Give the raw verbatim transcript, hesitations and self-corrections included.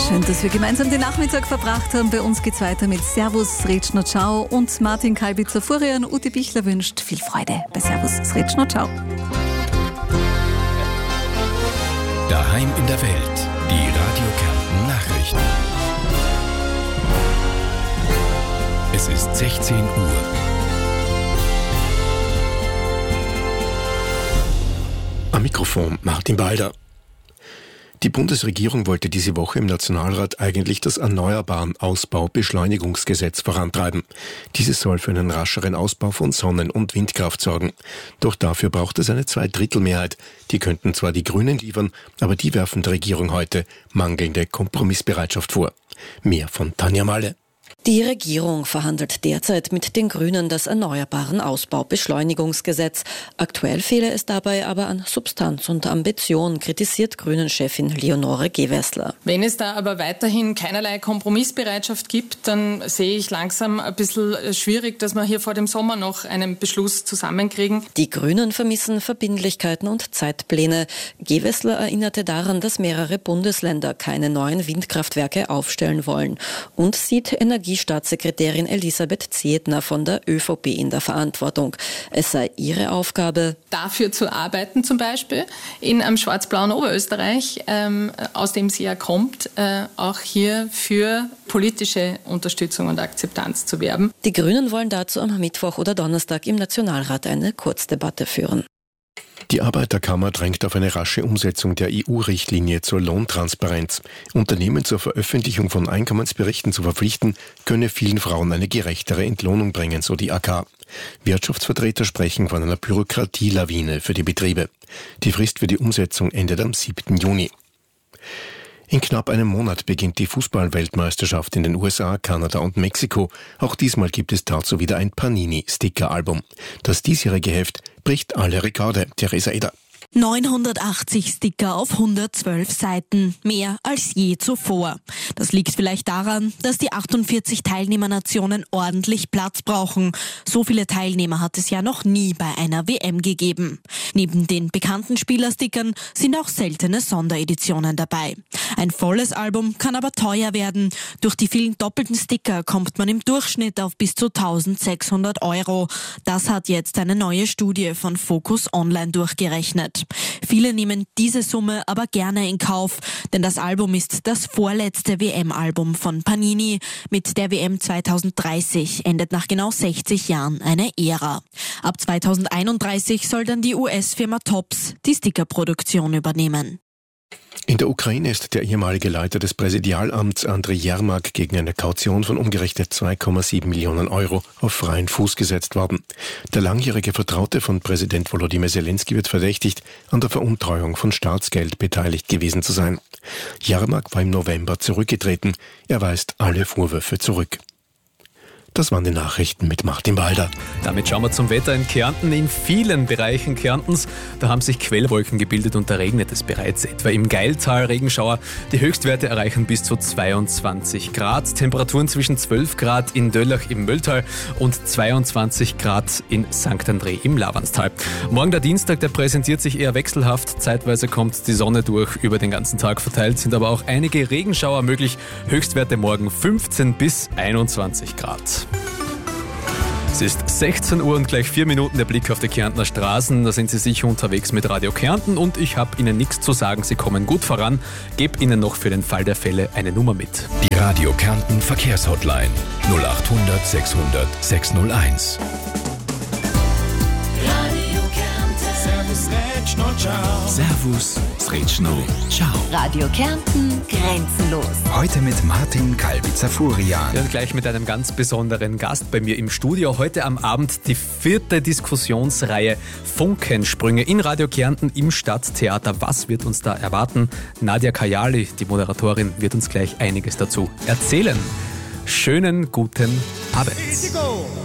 Schön, dass wir gemeinsam den Nachmittag verbracht haben. Bei uns geht's weiter mit Servus, Sretschno, Ciao und Martin Kalbitzer-Furian. Ute Bichler wünscht viel Freude bei Servus, Sretschno, Ciao. Daheim in der Welt, die Radio Kärnten Nachrichten. Es ist sechzehn Uhr. Am Mikrofon Martin Balder. Die Bundesregierung wollte diese Woche im Nationalrat eigentlich das Erneuerbaren-Ausbau-Beschleunigungsgesetz vorantreiben. Dieses soll für einen rascheren Ausbau von Sonnen- und Windkraft sorgen. Doch dafür braucht es eine Zweidrittelmehrheit. Die könnten zwar die Grünen liefern, aber die werfen der Regierung heute mangelnde Kompromissbereitschaft vor. Mehr von Tanja Malle. Die Regierung verhandelt derzeit mit den Grünen das Erneuerbaren Ausbau-Beschleunigungsgesetz. Aktuell fehle es dabei aber an Substanz und Ambition, kritisiert Grünen-Chefin Leonore Gewessler. Wenn es da aber weiterhin keinerlei Kompromissbereitschaft gibt, dann sehe ich langsam ein bisschen schwierig, dass wir hier vor dem Sommer noch einen Beschluss zusammenkriegen. Die Grünen vermissen Verbindlichkeiten und Zeitpläne. Gewessler erinnerte daran, dass mehrere Bundesländer keine neuen Windkraftwerke aufstellen wollen und sieht Energie Staatssekretärin Elisabeth Zietner von der ÖVP in der Verantwortung. Es sei ihre Aufgabe, dafür zu arbeiten, zum Beispiel in einem schwarz-blauen Oberösterreich, ähm, aus dem sie ja kommt, äh, auch hier für politische Unterstützung und Akzeptanz zu werben. Die Grünen wollen dazu am Mittwoch oder Donnerstag im Nationalrat eine Kurzdebatte führen. Die Arbeiterkammer drängt auf eine rasche Umsetzung der E U-Richtlinie zur Lohntransparenz. Unternehmen zur Veröffentlichung von Einkommensberichten zu verpflichten, könne vielen Frauen eine gerechtere Entlohnung bringen, so die A K. Wirtschaftsvertreter sprechen von einer Bürokratielawine für die Betriebe. Die Frist für die Umsetzung endet am siebten Juni. In knapp einem Monat beginnt die Fußball-Weltmeisterschaft in den U S A, Kanada und Mexiko. Auch diesmal gibt es dazu wieder ein Panini-Sticker-Album. Das diesjährige Heft bricht alle Rekorde. Theresa Eder. neunhundertachtzig Sticker auf hundertzwölf Seiten, mehr als je zuvor. Das liegt vielleicht daran, dass die achtundvierzig Teilnehmernationen ordentlich Platz brauchen. So viele Teilnehmer hat es ja noch nie bei einer W M gegeben. Neben den bekannten Spielerstickern sind auch seltene Sondereditionen dabei. Ein volles Album kann aber teuer werden. Durch die vielen doppelten Sticker kommt man im Durchschnitt auf bis zu eintausendsechshundert Euro. Das hat jetzt eine neue Studie von Focus Online durchgerechnet. Viele nehmen diese Summe aber gerne in Kauf, denn das Album ist das vorletzte W M-Album von Panini. Mit der W M zweitausenddreißig endet nach genau sechzig Jahren eine Ära. Ab zweitausendeinunddreißig soll dann die U S-Firma Topps die Stickerproduktion übernehmen. In der Ukraine ist der ehemalige Leiter des Präsidialamts Andriy Jermak gegen eine Kaution von umgerechnet zwei Komma sieben Millionen Euro auf freien Fuß gesetzt worden. Der langjährige Vertraute von Präsident Volodymyr Zelensky wird verdächtigt, an der Veruntreuung von Staatsgeld beteiligt gewesen zu sein. Jermak war im November zurückgetreten. Er weist alle Vorwürfe zurück. Das waren die Nachrichten mit Martin Balder. Damit schauen wir zum Wetter in Kärnten. In vielen Bereichen Kärntens, da haben sich Quellwolken gebildet und da regnet es bereits. Etwa im Geiltal Regenschauer. Die Höchstwerte erreichen bis zu zweiundzwanzig Grad. Temperaturen zwischen zwölf Grad in Döllach im Mölltal und zweiundzwanzig Grad in Sankt André im Lavanstal. Morgen der Dienstag, der präsentiert sich eher wechselhaft. Zeitweise kommt die Sonne durch, über den ganzen Tag verteilt sind aber auch einige Regenschauer möglich. Höchstwerte morgen fünfzehn bis einundzwanzig Grad. Es ist sechzehn Uhr und gleich vier Minuten der Blick auf die Kärntner Straßen. Da sind Sie sicher unterwegs mit Radio Kärnten und ich habe Ihnen nichts zu sagen. Sie kommen gut voran. Gebe Ihnen noch für den Fall der Fälle eine Nummer mit. Die Radio Kärnten Verkehrshotline null acht hundert sechshundert sechshunderteins. Radio Kärnten. Servus, Sretschno, ciao. Servus, Sretschno, ciao. Radio Kärnten grenzenlos. Heute mit Martin Kalbitzer-Furian. Ja, und gleich mit einem ganz besonderen Gast bei mir im Studio. Heute am Abend die vierte Diskussionsreihe Funkensprünge in Radio Kärnten im Stadttheater. Was wird uns da erwarten? Nadja Kajali, die Moderatorin, wird uns gleich einiges dazu erzählen. Schönen guten Abend.